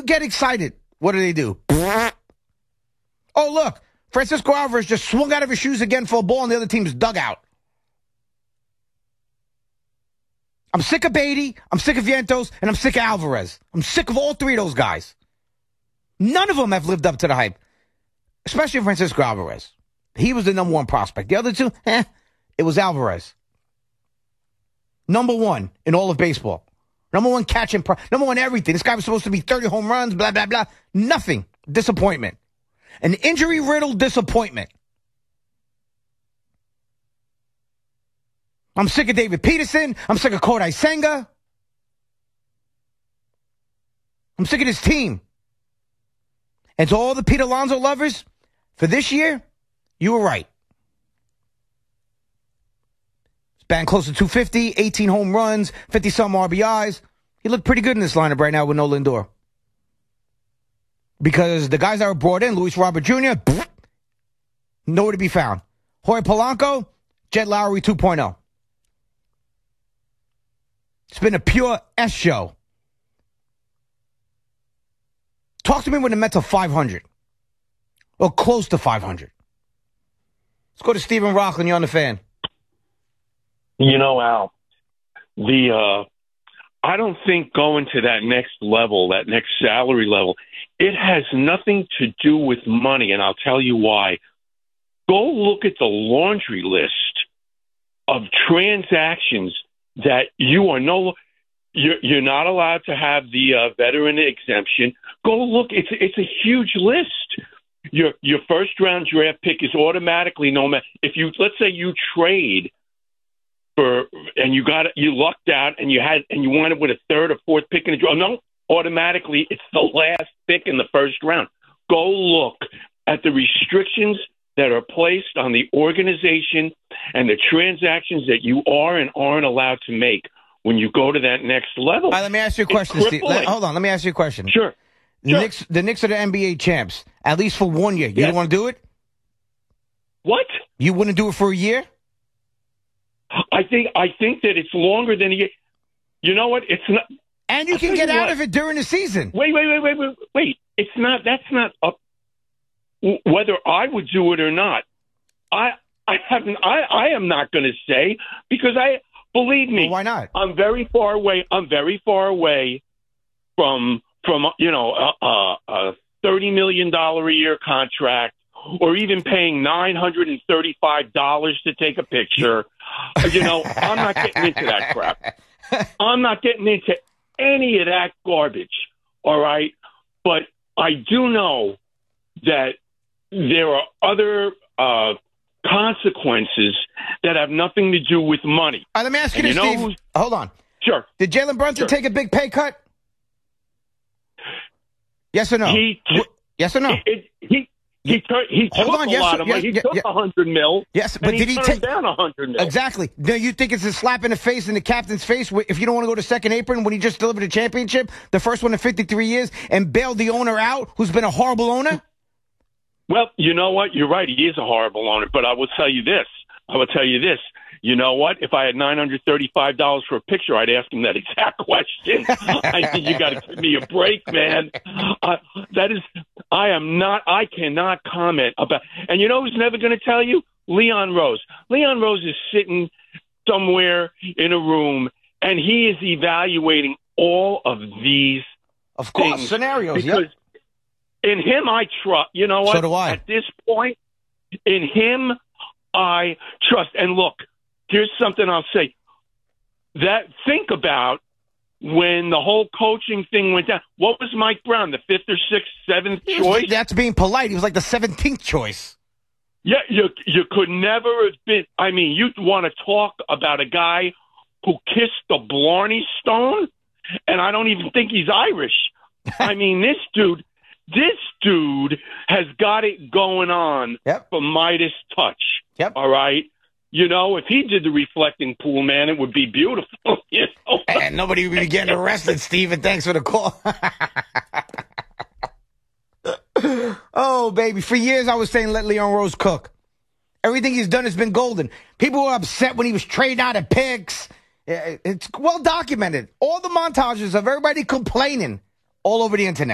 get excited, what do? Oh, look, Francisco Alvarez just swung out of his shoes again for a ball in the other team's dugout. I'm sick of Beatty, I'm sick of Vientos, and I'm sick of Alvarez. I'm sick of all three of those guys. None of them have lived up to the hype, especially Francisco Alvarez. He was the number one prospect. The other two, it was Alvarez. Number one in all of baseball. Number one catching, number one everything. This guy was supposed to be 30 home runs, blah, blah, blah. Nothing. Disappointment. An injury-riddled disappointment. I'm sick of David Peterson. I'm sick of Kodai Senga. I'm sick of this team. And to all the Pete Alonso lovers, for this year, you were right. He's batting close to 250, 18 home runs, 50-some RBIs. He looked pretty good in this lineup right now with no Lindor. Because the guys that were brought in, Luis Robert Jr., nowhere to be found. Jorge Polanco, Jet Lowry 2.0. It's been a pure S show. Talk to me when the Mets are 500. Or close to 500. Let's go to Stephen Rockland. You're on the Fan. You know, Al, I don't think going to that next level, that next salary level, it has nothing to do with money, and I'll tell you why. Go look at the laundry list of transactions that you're not allowed to have the veteran exemption. Go look; it's a huge list. Your first round draft pick is automatically no matter if you, let's say you trade and you lucked out and you wanted with a third or fourth pick in the draw. No, automatically it's the last pick in the first round. Go look at the restrictions that are placed on the organization and the transactions that you are and aren't allowed to make when you go to that next level. All right, let me ask you a question, Steve. Hold on, let me ask you a question. Sure. The Knicks are the NBA champs, at least for 1 year. You don't want to do it? What? You wouldn't do it for a year? I think that it's longer than a year. You know what? It's not. And you can get out of it during the season. Wait. It's not. That's not up. Whether I would do it or not, I am not going to say because believe me. Well, why not? I'm very far away. From a $30 million a year contract, or even paying $935 to take a picture. I'm not getting into that crap. I'm not getting into any of that garbage. All right, but I do know that there are other consequences that have nothing to do with money. All right, let me ask you this, Steve. Hold on. Sure. Did Jalen Brunson take a big pay cut? Yes or no? Yes or no? He took a lot of money. He took $100 million. Yes, but did he take down $100 million? Exactly. Do you think it's a slap in the face, in the captain's face, if you don't want to go to second apron when he just delivered a championship, the first one in 53 years, and bailed the owner out, who's been a horrible owner? Well, you know what? You're right. He is a horrible owner. But I will tell you this. You know what? If I had $935 for a picture, I'd ask him that exact question. I think you got to give me a break, man. I cannot comment about. And you know who's never going to tell you? Leon Rose. Leon Rose is sitting somewhere in a room, and he is evaluating all of these of course, things scenarios. Because in him, I trust. You know what? So do I. At this point, in him, I trust. And look, here's something I'll say. Think about when the whole coaching thing went down. What was Mike Brown, the 5th or 6th, 7th choice? That's being polite. He was like the 17th choice. Yeah, you could never have been. I mean, you want to talk about a guy who kissed the Blarney Stone, and I don't even think he's Irish. I mean, this dude has got it going on for Midas touch. Yep. All right. You know, if he did the reflecting pool, man, it would be beautiful. You know? And nobody would be getting arrested, Steven. Thanks for the call. Oh, baby. For years, I was saying let Leon Rose cook. Everything he's done has been golden. People were upset when he was trading out of picks. It's well documented. All the montages of everybody complaining all over the internet.